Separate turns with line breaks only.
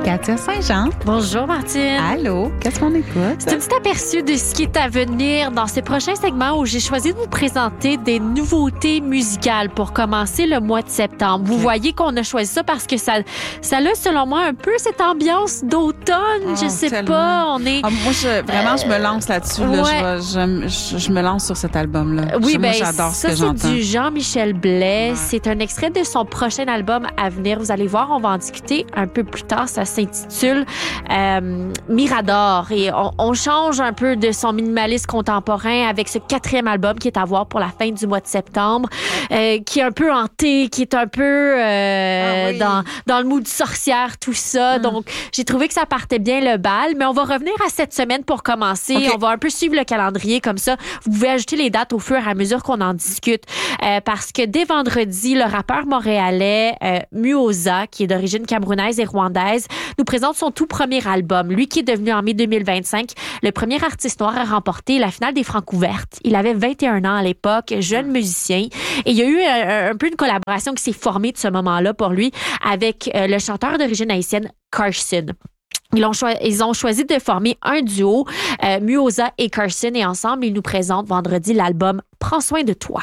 Katia Saint-Jean.
Bonjour Martine.
Allô, qu'est-ce qu'on écoute?
C'est un petit aperçu de ce qui est à venir dans ce prochain segment où j'ai choisi de vous présenter des nouveautés musicales pour commencer le mois de septembre. Vous voyez qu'on a choisi ça parce que ça a, selon moi, un peu cette ambiance d'automne. Je sais
tellement.
Pas, on est...
Moi, je me lance là-dessus.
Ouais.
Là, je me lance sur cet album-là.
Oui,
moi, j'adore ce que j'entends.
Ça, c'est du Jean-Michel Blais. Ouais. C'est un extrait de son prochain album à venir. Vous allez voir, on va en discuter un peu plus tard. Ça s'intitule Mirador. Et on change un peu de son minimalisme contemporain avec ce 4e album qui est à voir pour la fin du mois de septembre, qui est un peu hanté, qui est un peu dans le mood sorcière, tout ça. Donc, j'ai trouvé que ça partait bien le bal. Mais on va revenir à cette semaine pour commencer. Okay. On va un peu suivre le calendrier comme ça. Vous pouvez ajouter les dates au fur et à mesure qu'on en discute. Parce que dès vendredi, le rappeur montréalais Muoza, qui est d'origine camerounaise et rwandaise, nous présente son tout premier album. Lui qui est devenu en mai 2025 le premier artiste noir à remporter la finale des Francouvertes. Il avait 21 ans à l'époque, jeune musicien. Et il y a eu un peu une collaboration qui s'est formée de ce moment-là pour lui avec le chanteur d'origine haïtienne Carson. Ils ont choisi de former un duo, Muoza et Carson, et ensemble, ils nous présentent vendredi l'album « Prends soin de toi ».